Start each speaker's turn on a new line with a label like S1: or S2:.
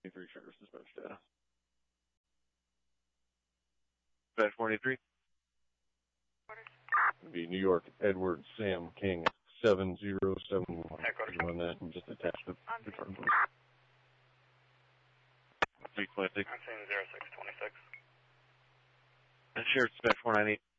S1: 23 Sheriff's dispatch data. Dispatch 183. It'll be New York, Edward Sam King, 7071. Run that and just attach the return point. 626.
S2: I'm saying 0626.
S1: Sheriff's dispatch 498.